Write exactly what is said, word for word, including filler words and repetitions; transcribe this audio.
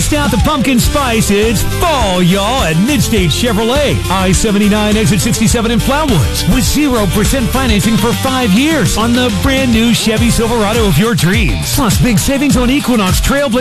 Bust out the pumpkin spice. It's fall, y'all, at Midstate Chevrolet. I seventy-nine, exit sixty-seven in Flowood. With zero percent financing for five years on the brand new Chevy Silverado of your dreams. Plus big savings on Equinox Trailblazer